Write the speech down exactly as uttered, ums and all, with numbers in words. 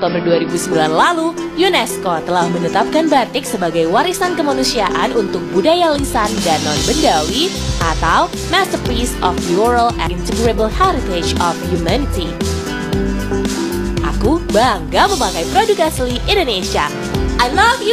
Oktober dua ribu sembilan lalu, UNESCO telah menetapkan batik sebagai warisan kemanusiaan untuk budaya lisan dan non-bendawi atau Masterpiece of the Oral and Integrable Heritage of Humanity. Aku bangga memakai produk asli Indonesia. I love you!